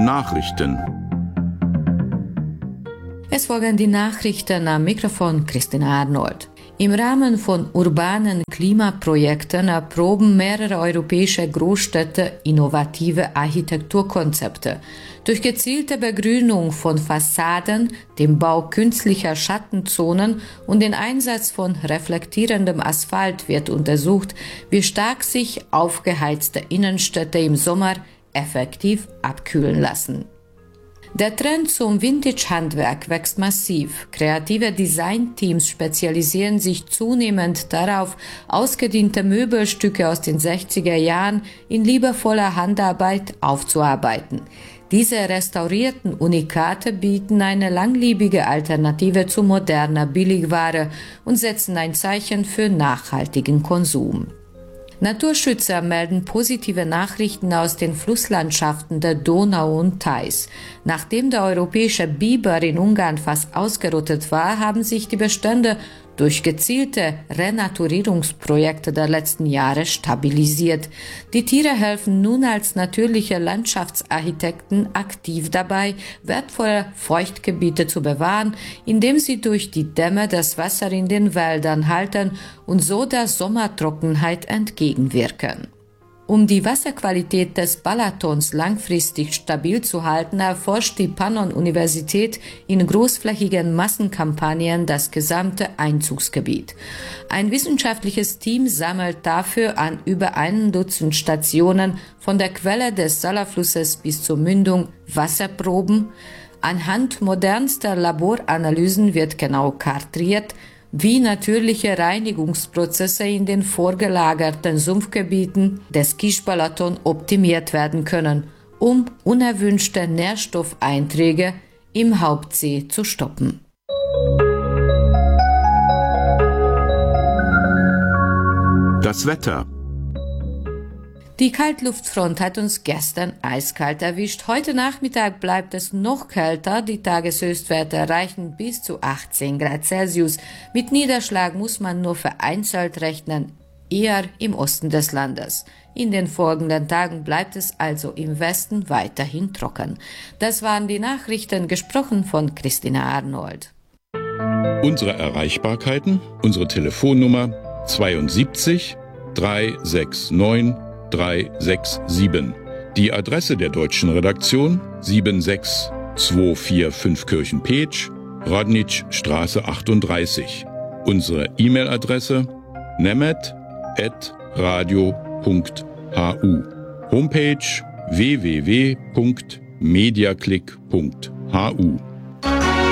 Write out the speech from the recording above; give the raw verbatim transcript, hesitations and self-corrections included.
Nachrichten. Es folgen die Nachrichten am Mikrofon Christina Arnold. Im Rahmen von urbanen Klimaprojekten erproben mehrere europäische Großstädte innovative Architekturkonzepte. Durch gezielte Begrünung von Fassaden, den Bau künstlicher Schattenzonen und den Einsatz von reflektierendem Asphalt wird untersucht, wie stark sich aufgeheizte Innenstädte im Sommer effektiv abkühlen lassen. Der Trend zum Vintage-Handwerk wächst massiv. Kreative Designteams spezialisieren sich zunehmend darauf, ausgediente Möbelstücke aus den sechziger Jahren in liebevoller Handarbeit aufzuarbeiten. Diese restaurierten Unikate bieten eine langlebige Alternative zu moderner Billigware und setzen ein Zeichen für nachhaltigen Konsum. Naturschützer melden positive Nachrichten aus den Flusslandschaften der Donau und Theiß. Nachdem der europäische Biber in Ungarn fast ausgerottet war, haben sich die Bestände durch gezielte Renaturierungsprojekte der letzten Jahre stabilisiert. Die Tiere helfen nun als natürliche Landschaftsarchitekten aktiv dabei, wertvolle Feuchtgebiete zu bewahren, indem sie durch die Dämme das Wasser in den Wäldern halten und so der Sommertrockenheit entgegenwirken. Um die Wasserqualität des Balatons langfristig stabil zu halten, erforscht die Pannon-Universität in großflächigen Massenkampagnen das gesamte Einzugsgebiet. Ein wissenschaftliches Team sammelt dafür an über ein Dutzend Stationen von der Quelle des Salaflusses bis zur Mündung Wasserproben. Anhand modernster Laboranalysen wird genau kartiert, wie natürliche Reinigungsprozesse in den vorgelagerten Sumpfgebieten des Kies-Balaton optimiert werden können, um unerwünschte Nährstoffeinträge im Hauptsee zu stoppen. Das Wetter. Die Kaltluftfront hat uns gestern eiskalt erwischt. Heute Nachmittag bleibt es noch kälter. Die Tageshöchstwerte erreichen bis zu achtzehn Grad Celsius. Mit Niederschlag muss man nur vereinzelt rechnen, eher im Osten des Landes. In den folgenden Tagen bleibt es also im Westen weiterhin trocken. Das waren die Nachrichten, gesprochen von Christina Arnold. Unsere Erreichbarkeiten, unsere Telefonnummer zweiundsiebzig dreihundertneunundsechzig drei sechs sieben. Die Adresse der deutschen Redaktion sieben sechs zwei vier fünf Kirchen-Petsch, Radnitschstraße achtunddreißig. Unsere E-Mail-Adresse nemet at radio punkt hu. Homepage w w w punkt mediaclick punkt hu.